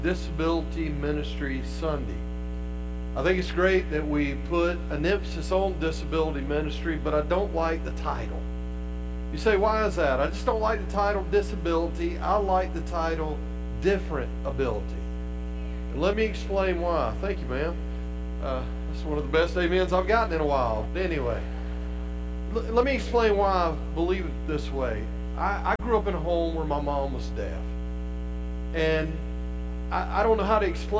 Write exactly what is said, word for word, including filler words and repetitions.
Disability Ministry Sunday. I think it's great that we put an emphasis on disability ministry, but I don't like the title. You say, why is that? I just don't like the title disability. I like the title different ability. And let me explain why. Thank you, ma'am. Uh, that's one of the best amens I've gotten in a while. Anyway, l- let me explain why I believe it this way. I, I grew up in a home where my mom was deaf. And I, I don't know how to explain